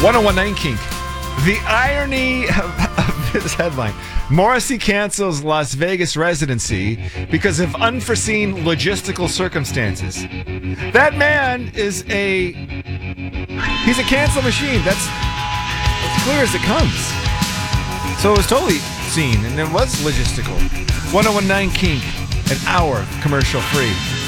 1019 Kink. The irony of this headline. Morrissey cancels Las Vegas residency because of unforeseen logistical circumstances. That man is he's a cancel machine. That's as clear as it comes. So it was totally seen, and it was logistical. 1019 Kink, an hour commercial free.